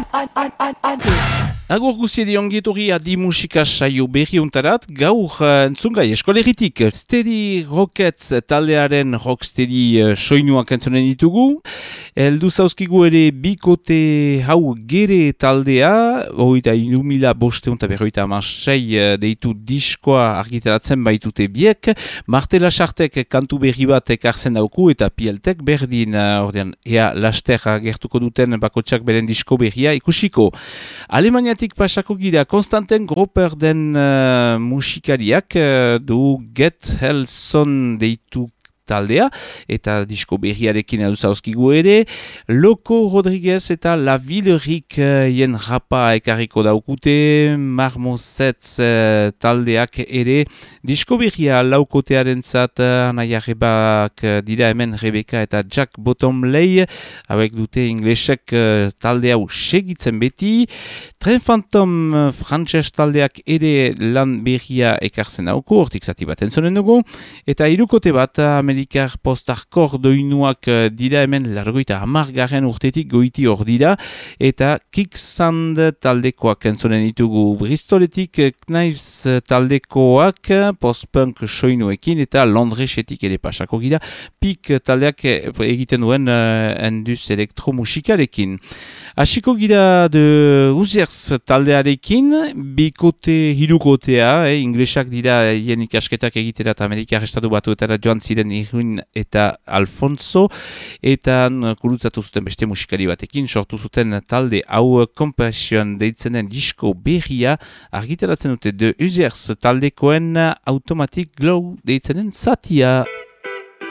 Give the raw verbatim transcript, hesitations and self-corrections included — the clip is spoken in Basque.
Agur guziedi ongietorri adi musika saio berri untarat, gaur uh, entzungai eskoleritik. Steady Rockets taldearen rocksteady uh, soinuak entzunen ditugu. Eldu zauzkigu ere bikote hau gere taldea, hoita inumila boste unta berroita amasei uh, deitu diskoa argitaratzen baitute biek. Martela Sartek kantu berri bat ekartzen dauku eta pieltek berdin, uh, ordean, ea laster gertuko duten bakotsak beren disko berria ikusiko. Alemaniatik pasako gira Konstantin Groper den uh, musikariak uh, du Get Helson deitu taldea eta disko berriarekin aduzauzkigu ere. Loco Rodriguez eta La Villerik uh, jen rapa ekarriko daukute, Marmosetz uh, taldeak ere disko berria laukotearen zat uh, anaiarrebak uh, dira hemen Rebecca eta Jack Bottomley, hauek dute inglesek uh, talde hau segitzen beti. Tren Phantom uh, frantses taldeak ere lan berria ekartzen dauko, hortik zati bat entzonen dugu, eta hirukote bat uh, Amerikar post-hardcore doinuak dira hemen largoita hamargarren urtetik goiti hor dira, eta Kicksand taldekoak entzonen ditugu Bristoletik, Knives taldekoak post-punk soinuekin, eta Londresetik ere pasako gira, Pik taldeak egiten duen uh, enduz elektromusikalekin. Hasiko gira de Uziers taldearekin, bikote hirukotea, eh, inglesak dira hien ikasketak egiterat Amerikar estatu batuetara joan ziren Irwin eta Alfonso, eta gurutzatu zuten beste musikari batekin, sortu zuten talde hau Compassion deitzenen disko berria, argitaratzen dute de Uziers taldekoen Automatic Glow deitzenen zatia.